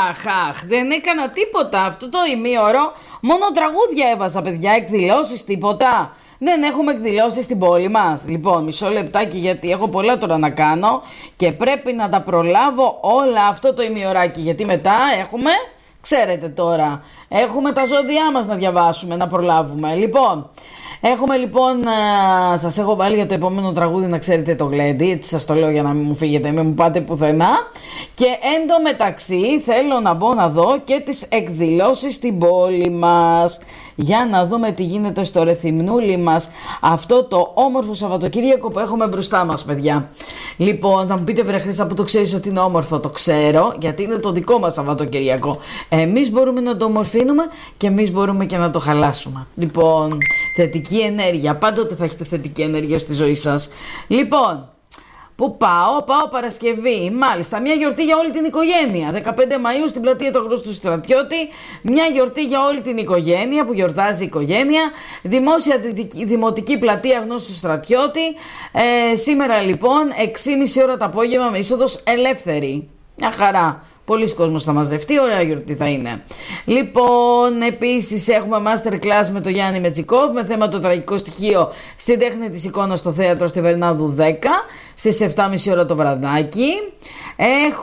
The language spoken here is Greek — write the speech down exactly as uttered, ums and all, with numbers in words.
Αχ, αχ, δεν έκανα τίποτα αυτό το ημίωρο. Μόνο τραγούδια έβαζα, παιδιά, εκδηλώσεις, τίποτα. Δεν έχουμε εκδηλώσεις στην πόλη μας. Λοιπόν, μισό λεπτάκι, γιατί έχω πολλά τώρα να κάνω και πρέπει να τα προλάβω όλα αυτό το ημιωράκι, γιατί μετά έχουμε, ξέρετε τώρα, έχουμε τα ζώδιά μας να διαβάσουμε, να προλάβουμε. Λοιπόν, έχουμε λοιπόν, α, σας έχω βάλει για το επόμενο τραγούδι, να ξέρετε, το γλέντι, έτσι σας το λέω για να μην μου φύγετε, μην μου πάτε πουθενά. Και εν τω μεταξύ θέλω να μπω να δω και τις εκδηλώσεις στην πόλη μας, για να δούμε τι γίνεται στο Ρεθυμνούλι μας αυτό το όμορφο Σαββατοκύριακο που έχουμε μπροστά μας, παιδιά. Λοιπόν, θα μου πείτε, βρε Χρύσα, που το ξέρεις ότι είναι όμορφο? Το ξέρω, γιατί είναι το δικό μας Σαββατοκύριακο. Εμείς μπορούμε να το ομορφύνουμε και εμείς μπορούμε και να το χαλάσουμε. Λοιπόν, θετική ενέργεια, πάντοτε θα έχετε θετική ενέργεια στη ζωή σας. Λοιπόν, πού πάω? Πάω Παρασκευή. Μάλιστα, μια γιορτή για όλη την οικογένεια. δεκαπέντε Μαΐου στην πλατεία του Αγνώστου Στρατιώτη. Μια γιορτή για όλη την οικογένεια που γιορτάζει η οικογένεια. Δημόσια δημοτική πλατεία Αγνώστου Στρατιώτη. Ε, σήμερα λοιπόν, έξι και μισή ώρα το απόγευμα, με είσοδος ελεύθερη. Μια χαρά. Πολλοί κόσμος θα μαζευτεί, ωραία γιορτή θα είναι. Λοιπόν, επίσης έχουμε masterclass με τον Γιάννη Μετσικόβ με θέμα το τραγικό στοιχείο στην τέχνη της εικόνας στο θέατρο Στεβερνάδου δέκα στις επτά και μισή ώρα το βραδάκι.